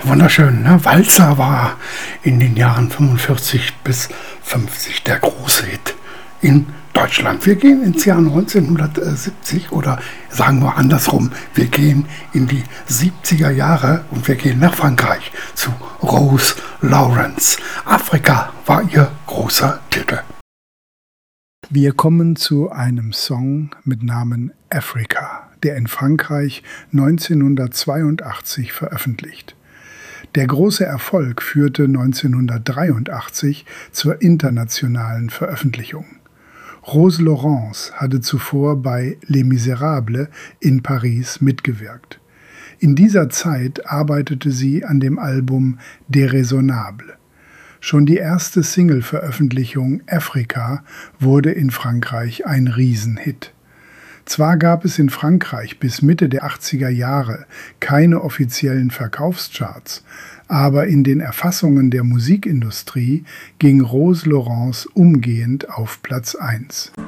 wunderschön, ne? Walzer war in den Jahren 45 bis 50 der große Hit in Deutschland. Wir gehen ins Jahr 1970 oder sagen wir andersrum, wir gehen in die 70er Jahre und wir gehen nach Frankreich zu Rose Lawrence. Afrika war ihr großer Titel. Wir kommen zu einem Song mit Namen Africa, der in Frankreich 1982 veröffentlicht. Der große Erfolg führte 1983 zur internationalen Veröffentlichung. Rose Lawrence hatte zuvor bei Les Misérables in Paris mitgewirkt. In dieser Zeit arbeitete sie an dem Album Déraisonnable. Schon die erste Single-Veröffentlichung Africa wurde in Frankreich ein Riesenhit. Zwar gab es in Frankreich bis Mitte der 80er Jahre keine offiziellen Verkaufscharts, aber in den Erfassungen der Musikindustrie ging Rose Lawrence umgehend auf Platz 1.